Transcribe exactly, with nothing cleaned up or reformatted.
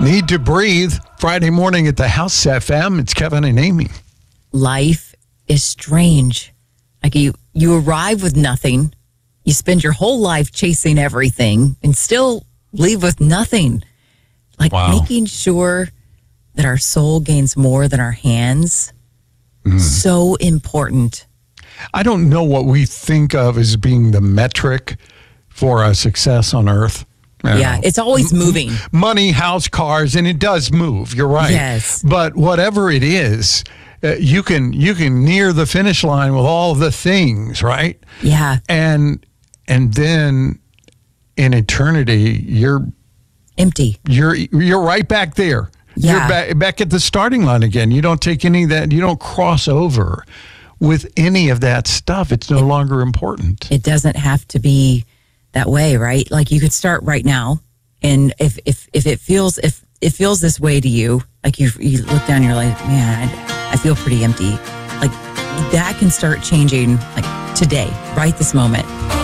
Need to Breathe, Friday morning at the House F M. It's Kevin and Amy. Life is strange. Like you, you arrive with nothing. You spend your whole life chasing everything and still leave with nothing. Like Wow. making sure that our soul gains more than our hands. Mm. So important. I don't know what we think of as being the metric for a success on earth. Yeah, know. It's always moving. Money, house, cars, and it does move. You're right. Yes. But whatever it is, uh, you can you can near the finish line with all the things, right? Yeah. And and then in eternity, you're empty. You're you're right back there. Yeah. You're back back at the starting line again. You don't take any of that. You don't cross over with any of that stuff. It's no it, longer important. It doesn't have to be that way, right? Like you could start right now, and if if if it feels if it feels this way to you, like you you look down, and you're like, man, I, I feel pretty empty. Like that can start changing, like today, right this moment.